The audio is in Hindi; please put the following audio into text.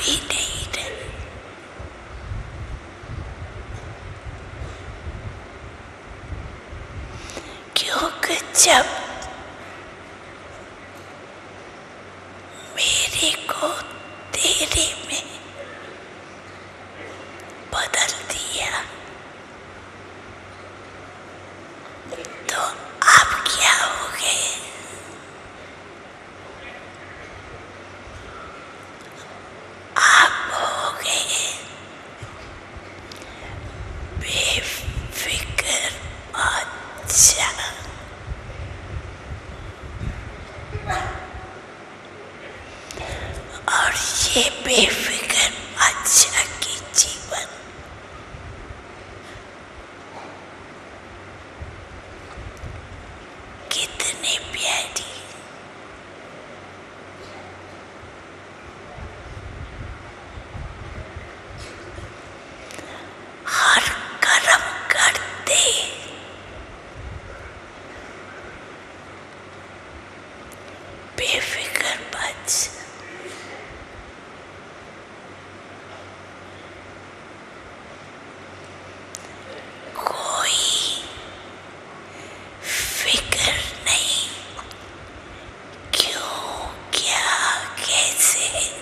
भी नहीं रहे। क्योंकि जब मेरे को तेरे में बदल दिया तो आप क्या हो गए? आप हो गए बेफिक्र बादशाह। और ये बेफिक्र बादशाह